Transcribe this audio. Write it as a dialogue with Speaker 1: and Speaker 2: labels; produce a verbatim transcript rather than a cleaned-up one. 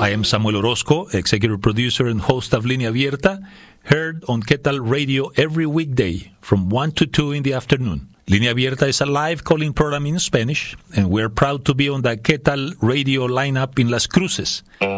Speaker 1: I am Samuel Orozco, executive producer and host of Línea Abierta, heard on ¿Qué Tal Radio every weekday from one to two in the afternoon. Línea Abierta is a live calling program in Spanish, and we're proud to be on the ¿Qué Tal Radio lineup in Las Cruces.